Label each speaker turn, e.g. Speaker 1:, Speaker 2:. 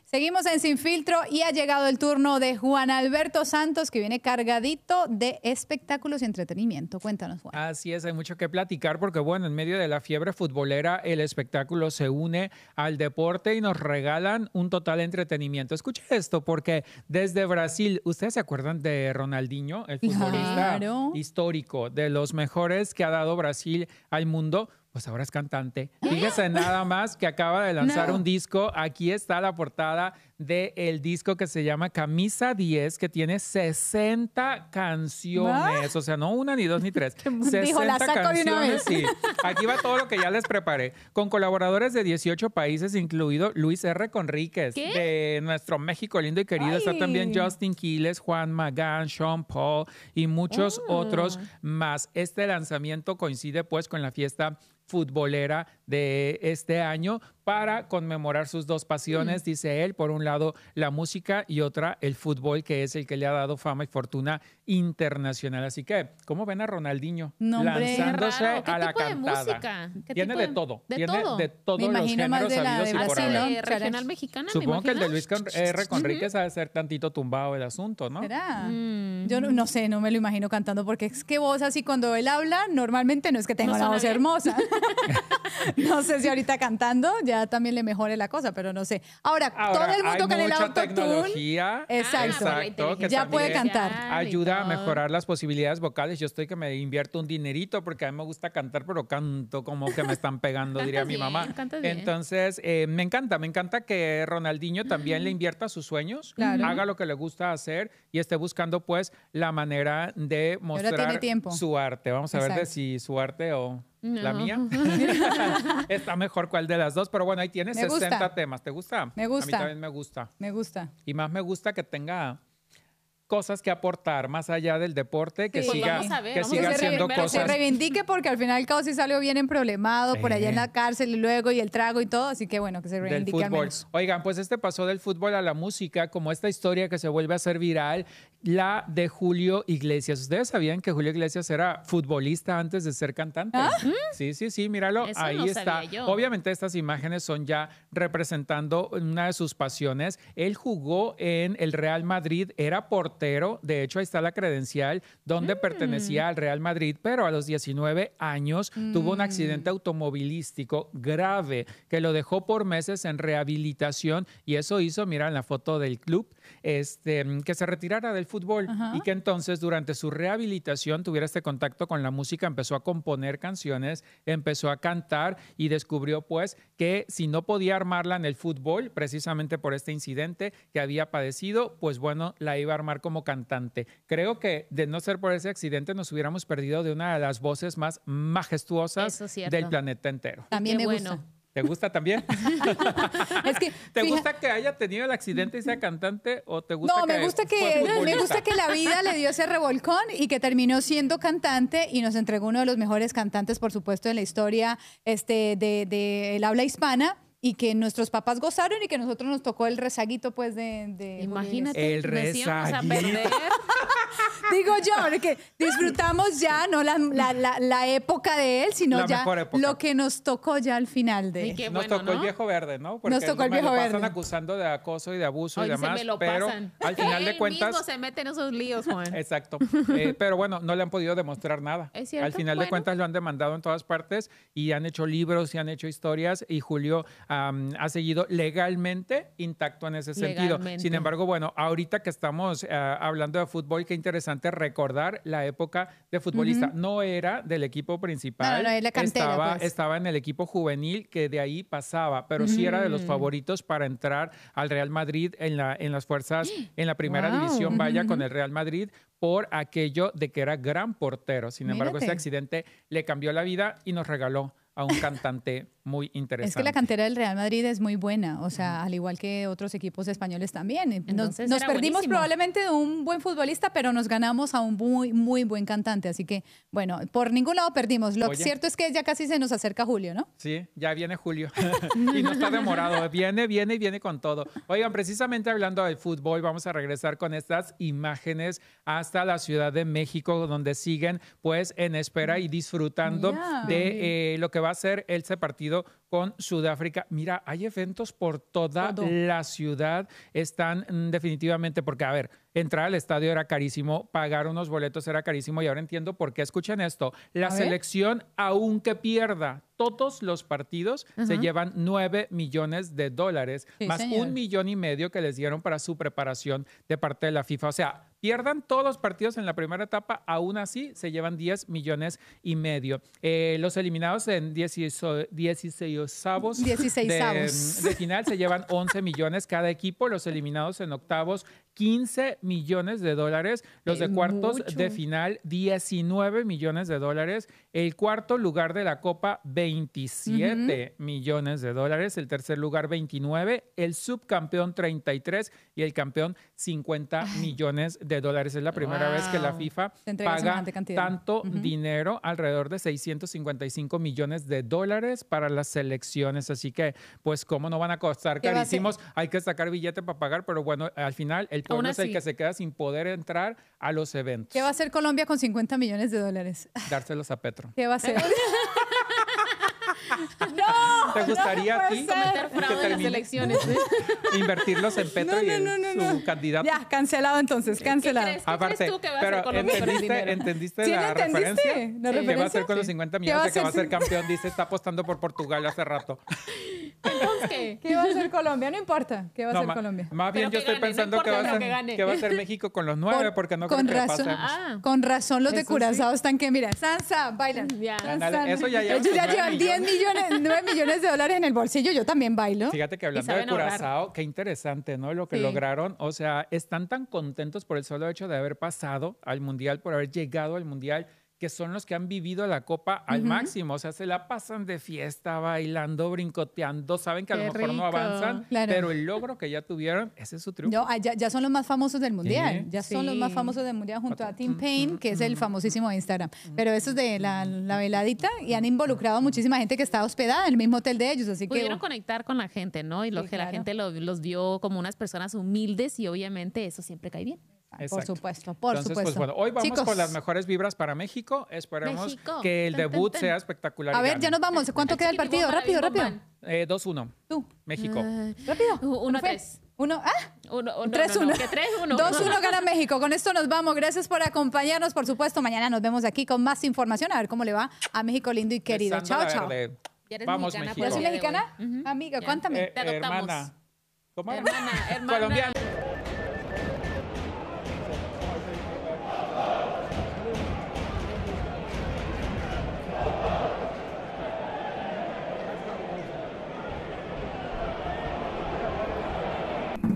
Speaker 1: Seguimos en Sin Filtro y ha llegado el turno de Juan Alberto Santos, que viene cargadito de espectáculos y entretenimiento. Cuéntanos, Juan.
Speaker 2: Así es, hay mucho que platicar porque, bueno, en medio de la fiebre futbolera, el espectáculo se une al deporte y nos regalan un total entretenimiento. Escuche esto, porque desde Brasil, ¿ustedes se acuerdan de Ronaldinho, el futbolista histórico, de los mejores que ha dado Brasil al mundo? Pues ahora es cantante. Fíjese nada más que acaba de lanzar un disco. Aquí está la portada del disco que se llama Camisa 10, que tiene 60 canciones. O sea, no una, ni dos, ni tres. 60
Speaker 1: Dijo, la saco de una vez.
Speaker 2: Sí. Aquí va todo lo que ya les preparé. Con colaboradores de 18 países, incluido Luis R. Conríquez, de nuestro México lindo y querido. Ay. Está también Justin Quiles, Juan Magán, Sean Paul y muchos otros más. Este lanzamiento coincide pues con la fiesta futbolera de este año para conmemorar sus dos pasiones, dice él, por un lado la música y otra el fútbol, que es el que le ha dado fama y fortuna internacional. Así que, ¿cómo ven a Ronaldinho lanzándose a la cantada? Tiene de todo. Tiene de todos los géneros sabidos y por haber.
Speaker 3: Regional mexicana,
Speaker 2: supongo que el de Luis R. Conríquez ha de ser tantito tumbado el asunto, ¿no?
Speaker 1: ¿Será? Yo no sé, no me lo imagino cantando, porque es que voz así cuando él habla, normalmente no es que tenga una voz hermosa. No sé si ahorita cantando ya también le mejore la cosa, pero no sé. Ahora todo el mundo con el autotune, exacto,
Speaker 2: que
Speaker 1: ya puede cantar.
Speaker 2: Ayuda a mejorar las posibilidades vocales. Yo estoy que me invierto un dinerito porque a mí me gusta cantar, pero canto como que me están pegando, diría mi mamá. Entonces, me encanta que Ronaldinho también le invierta sus sueños, haga lo que le gusta hacer y esté buscando pues la manera de mostrar su arte. Vamos a ver de si su arte o la mía está mejor cuál de las dos, pero bueno, ahí tienes 60 temas. ¿Te gusta?
Speaker 1: Me gusta.
Speaker 2: A mí también me gusta.
Speaker 1: Me gusta.
Speaker 2: Y más me gusta que tenga cosas que aportar más allá del deporte, que siga haciendo cosas.
Speaker 1: Se reivindique, porque al final el caos sí salió bien emproblemado por allá en la cárcel y luego y el trago y todo, así que bueno, que se reivindique al menos.
Speaker 2: Oigan, pues pasó del fútbol a la música, como esta historia que se vuelve a hacer viral, la de Julio Iglesias. ¿Ustedes sabían que Julio Iglesias era futbolista antes de ser cantante? Sí, míralo, eso ahí está. Obviamente estas imágenes son ya representando una de sus pasiones. Él jugó en el Real Madrid, era portero. De hecho, ahí está la credencial donde pertenecía al Real Madrid, pero a los 19 años tuvo un accidente automovilístico grave que lo dejó por meses en rehabilitación, y eso hizo, mira en la foto del club, que se retirara del fútbol y que entonces durante su rehabilitación tuviera este contacto con la música, empezó a componer canciones, empezó a cantar y descubrió pues que si no podía armarla en el fútbol, precisamente por este incidente que había padecido, pues bueno, la iba a armar como cantante. Creo que de no ser por ese accidente nos hubiéramos perdido de una de las voces más majestuosas del planeta entero.
Speaker 1: También me gusta.
Speaker 2: ¿Te gusta también?
Speaker 1: Es que,
Speaker 2: ¿Te gusta que haya tenido el accidente y sea cantante o te gusta
Speaker 1: me gusta que la vida le dio ese revolcón y que terminó siendo cantante y nos entregó uno de los mejores cantantes, por supuesto, en la historia del habla hispana, y que nuestros papás gozaron y que nosotros nos tocó el rezaguito pues de
Speaker 3: imagínate,
Speaker 2: el rezaguito.
Speaker 1: Digo yo, porque disfrutamos ya no la época de él, sino ya lo que nos tocó ya al final de él.
Speaker 2: Nos tocó el viejo verde, ¿no? Porque
Speaker 1: nos tocó el viejo verde.
Speaker 2: Pasan acusando de acoso y de abuso y demás, pero al final de cuentas
Speaker 3: mismo se mete en esos líos, Juan.
Speaker 2: Exacto. Pero bueno, no le han podido demostrar nada.
Speaker 3: ¿Es cierto?
Speaker 2: Al final de cuentas lo han demandado en todas partes y han hecho libros y han hecho historias, y Julio ha seguido legalmente intacto en ese sentido. Sin embargo, bueno, ahorita que estamos hablando de fútbol, qué interesante recordar la época de futbolista. No era del equipo principal,
Speaker 1: la cantera,
Speaker 2: estaba en el equipo juvenil, que de ahí pasaba, pero sí era de los favoritos para entrar al Real Madrid en las fuerzas, en la primera división, con el Real Madrid, por aquello de que era gran portero. Sin embargo, ese accidente le cambió la vida y nos regaló a un cantante muy interesante.
Speaker 1: Es que la cantera del Real Madrid es muy buena, o sea, al igual que otros equipos españoles también. Nos perdimos probablemente de un buen futbolista, pero nos ganamos a un muy, muy buen cantante. Así que, bueno, por ningún lado perdimos. Lo cierto es que ya casi se nos acerca Julio, ¿no?
Speaker 2: Sí, ya viene Julio. Y no está demorado. Viene con todo. Oigan, precisamente hablando del fútbol, vamos a regresar con estas imágenes hasta la Ciudad de México, donde siguen pues en espera y disfrutando de lo que va a ser ese partido con Sudáfrica. Mira, hay eventos por toda la ciudad. Están definitivamente, porque a ver, entrar al estadio era carísimo, pagar unos boletos era carísimo y ahora entiendo por qué. Escuchen esto, la selección, aunque pierda todos los partidos, se llevan $9 millones, más
Speaker 1: señor.
Speaker 2: $1,5 millones que les dieron para su preparación de parte de la FIFA. O sea, pierdan todos los partidos en la primera etapa, aún así se llevan $10,5 millones. Los eliminados en 16avos de final se llevan $11 millones cada equipo. Los eliminados en octavos, $15 millones. Los de cuartos de final, $19 millones. El cuarto lugar de la Copa, $27 millones. El tercer lugar, 29. El subcampeón, 33. Y el campeón, $50 millones. Es la primera vez que la FIFA paga tanto dinero, alrededor de $655 millones para las selecciones. Así que, pues, ¿cómo no van a costar carísimos? Hay que sacar billete para pagar, pero bueno, al final el pueblo es el que se queda sin poder entrar a los eventos.
Speaker 1: ¿Qué va a hacer Colombia con $50 millones?
Speaker 2: Dárselos a Petro.
Speaker 1: ¿Qué va a hacer?
Speaker 3: No,
Speaker 2: ¿Te gustaría a ti
Speaker 3: cometer fraude en las elecciones?
Speaker 2: invertirlos en Petro y en su candidato?
Speaker 1: Ya, cancelado entonces, cancelado.
Speaker 3: ¿Qué crees tú que va a hacer Colombia con el dinero?
Speaker 2: ¿Entendiste
Speaker 1: ¿Sí
Speaker 2: la
Speaker 1: entendiste?
Speaker 2: referencia?
Speaker 1: ¿La
Speaker 2: ¿Qué va a
Speaker 1: referencia?
Speaker 2: hacer con los 50 millones de que va a ser campeón? Dice, está apostando por Portugal hace rato.
Speaker 3: Entonces, ¿qué?
Speaker 1: ¿Qué va a hacer Colombia? No importa. ¿Qué va a hacer Colombia?
Speaker 2: Más bien yo estoy pensando que va a hacer México con los 9, porque no creo que pasemos.
Speaker 1: Con razón los de
Speaker 3: Eso
Speaker 1: Curazao están que, mira, Sansa, bailan.
Speaker 3: Ya.
Speaker 2: Ándale, eso ya lleva
Speaker 1: Ellos ya
Speaker 2: sus
Speaker 1: llevan
Speaker 2: 9
Speaker 1: $9 millones en el bolsillo. Yo también bailo.
Speaker 2: Fíjate que hablando de
Speaker 3: saben ahorrar.
Speaker 2: Curazao, qué interesante, ¿no? Lo que lograron. O sea, están tan contentos por el solo hecho de haber pasado al Mundial, por haber llegado al Mundial, que son los que han vivido la Copa al máximo. O sea, se la pasan de fiesta, bailando, brincoteando. Saben que a lo
Speaker 3: Qué
Speaker 2: mejor no
Speaker 3: rico.
Speaker 2: avanzan,
Speaker 1: Claro.
Speaker 2: pero el logro que ya tuvieron, ese es su triunfo.
Speaker 1: No, ya son los más famosos del mundial.
Speaker 2: Sí.
Speaker 1: Ya son los más famosos del mundial junto a Tim Payne, que es el famosísimo de Instagram. Pero eso es de la veladita y han involucrado muchísima gente que está hospedada en el mismo hotel de ellos. Así que
Speaker 3: Pudieron conectar con la gente, ¿no? Y
Speaker 1: Sí,
Speaker 3: que la
Speaker 1: claro.
Speaker 3: gente los vio como unas personas humildes y obviamente eso siempre cae bien.
Speaker 1: por
Speaker 2: Exacto.
Speaker 1: supuesto,
Speaker 2: Entonces, pues bueno, hoy vamos
Speaker 1: Chicos,
Speaker 2: con las mejores vibras para México. Esperemos
Speaker 3: México.
Speaker 2: que el
Speaker 3: Ten, ten,
Speaker 2: debut
Speaker 3: ten.
Speaker 2: sea espectacular.
Speaker 1: a
Speaker 2: y
Speaker 1: ver,
Speaker 2: ganen.
Speaker 1: ya nos vamos. ¿Cuánto queda el partido? Rápido, rápido.
Speaker 2: 2-1.
Speaker 1: Tú,
Speaker 2: México.
Speaker 1: rápido.
Speaker 3: 1-3.
Speaker 1: 1,
Speaker 3: 3-1. ¿Qué 3-1?
Speaker 1: 2-1 gana México. Con esto nos vamos. Gracias por acompañarnos. Por supuesto, mañana nos vemos aquí con más información. A ver cómo le va a México lindo y querido.
Speaker 2: Besando la
Speaker 1: Chao, chao.
Speaker 2: verde.
Speaker 3: Ya eres
Speaker 2: Vamos,
Speaker 3: mexicana
Speaker 2: México.
Speaker 1: ¿Ya soy
Speaker 3: por el día de
Speaker 1: mexicana?
Speaker 3: hoy.
Speaker 1: Amiga,
Speaker 3: Ya.
Speaker 1: cuéntame.
Speaker 3: Te adoptamos.
Speaker 2: Hermana. ¿Cómo?
Speaker 3: Hermana.
Speaker 2: Colombiana.